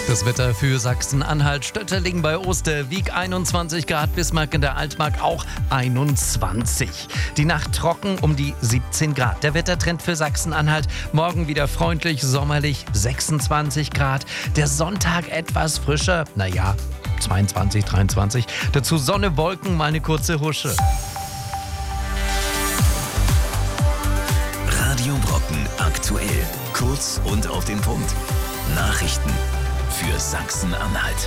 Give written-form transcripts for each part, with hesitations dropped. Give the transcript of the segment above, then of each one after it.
Das Wetter für Sachsen-Anhalt: Stötterling bei Osterwieck 21 Grad, Bismarck in der Altmark auch 21. Die Nacht trocken um die 17 Grad. Der Wettertrend für Sachsen-Anhalt: morgen wieder freundlich, sommerlich 26 Grad. Der Sonntag etwas frischer, 22, 23. Dazu Sonne, Wolken, mal eine kurze Husche. Radio Brocken aktuell. Kurz und auf den Punkt. Nachrichten für Sachsen-Anhalt.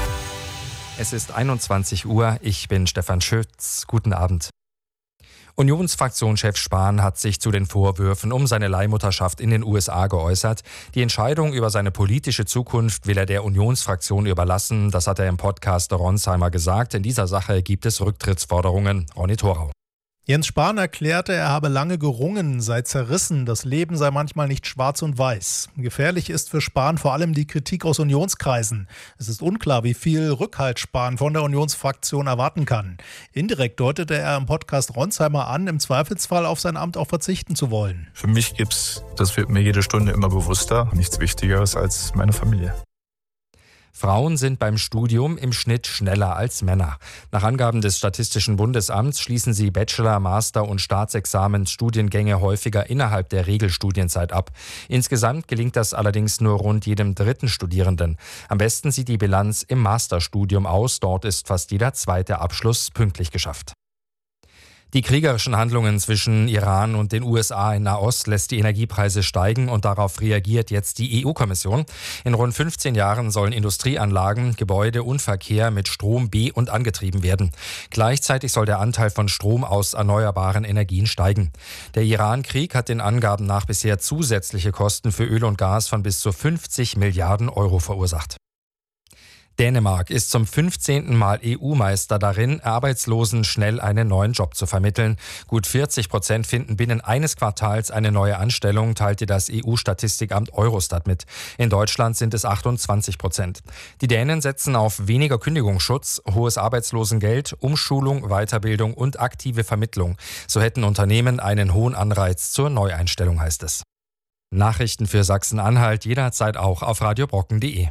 Es ist 21 Uhr, ich bin Stefan Schütz. Guten Abend. Unionsfraktionschef Spahn hat sich zu den Vorwürfen um seine Leihmutterschaft in den USA geäußert. Die Entscheidung über seine politische Zukunft will er der Unionsfraktion überlassen. Das hat er im Podcast der Ronsheimer gesagt. In dieser Sache gibt es Rücktrittsforderungen. Ronny Thorau. Jens Spahn erklärte, er habe lange gerungen, sei zerrissen, das Leben sei manchmal nicht schwarz und weiß. Gefährlich ist für Spahn vor allem die Kritik aus Unionskreisen. Es ist unklar, wie viel Rückhalt Spahn von der Unionsfraktion erwarten kann. Indirekt deutete er im Podcast Ronsheimer an, im Zweifelsfall auf sein Amt auch verzichten zu wollen. Für mich das wird mir jede Stunde immer bewusster, nichts Wichtigeres als meine Familie. Frauen sind beim Studium im Schnitt schneller als Männer. Nach Angaben des Statistischen Bundesamts schließen sie Bachelor-, Master- und Staatsexamensstudiengänge häufiger innerhalb der Regelstudienzeit ab. Insgesamt gelingt das allerdings nur rund jedem dritten Studierenden. Am besten sieht die Bilanz im Masterstudium aus. Dort ist fast jeder zweite Abschluss pünktlich geschafft. Die kriegerischen Handlungen zwischen Iran und den USA in Nahost lässt die Energiepreise steigen und darauf reagiert jetzt die EU-Kommission. In rund 15 Jahren sollen Industrieanlagen, Gebäude und Verkehr mit Strom be- und angetrieben werden. Gleichzeitig soll der Anteil von Strom aus erneuerbaren Energien steigen. Der Iran-Krieg hat den Angaben nach bisher zusätzliche Kosten für Öl und Gas von bis zu 50 Milliarden Euro verursacht. Dänemark ist zum 15. Mal EU-Meister darin, Arbeitslosen schnell einen neuen Job zu vermitteln. Gut 40% finden binnen eines Quartals eine neue Anstellung, teilte das EU-Statistikamt Eurostat mit. In Deutschland sind es 28%. Die Dänen setzen auf weniger Kündigungsschutz, hohes Arbeitslosengeld, Umschulung, Weiterbildung und aktive Vermittlung. So hätten Unternehmen einen hohen Anreiz zur Neueinstellung, heißt es. Nachrichten für Sachsen-Anhalt jederzeit auch auf radiobrocken.de.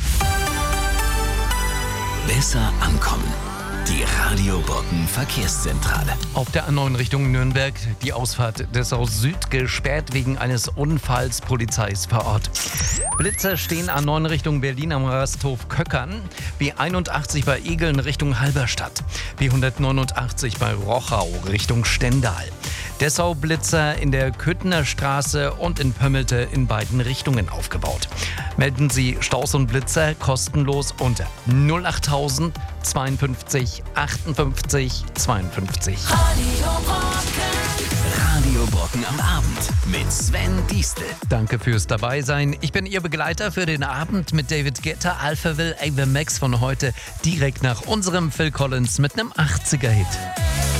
Besser ankommen. Die Radio Brocken Verkehrszentrale. Auf der A9 Richtung Nürnberg, die Ausfahrt Dessau Süd gesperrt wegen eines Unfalls, Polizei ist vor Ort. Blitzer stehen A9 Richtung Berlin am Rasthof Köckern, B81 bei Egeln Richtung Halberstadt, B189 bei Rochau Richtung Stendal. Dessau-Blitzer in der Küttener Straße und in Pömmelte in beiden Richtungen aufgebaut. Melden Sie Staus und Blitzer kostenlos unter 08000 52 58 52. Radio Brocken am Abend mit Sven Diestel. Danke fürs Dabeisein. Ich bin Ihr Begleiter für den Abend mit David Guetta, Alphaville, Ava Max von heute, direkt nach unserem Phil Collins mit einem 80er-Hit.